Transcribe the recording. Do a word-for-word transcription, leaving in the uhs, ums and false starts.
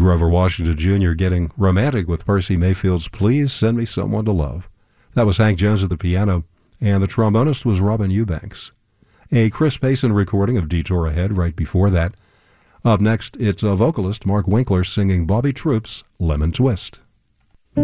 Grover Washington Junior getting romantic with Percy Mayfield's Please Send Me Someone to Love. That was Hank Jones at the piano, and the trombonist was Robin Eubanks. A Chris Payson recording of Detour Ahead right before that. Up next, it's a vocalist, Mark Winkler, singing Bobby Troupe's Lemon Twist.